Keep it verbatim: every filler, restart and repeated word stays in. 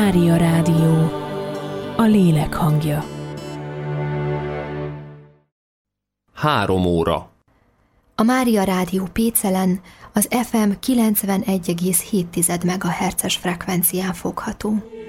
Mária Rádió, a lélek hangja. Három óra. A Mária Rádió Pécelen az ef em kilencvenegy egész hét megahertzes frekvencián fogható.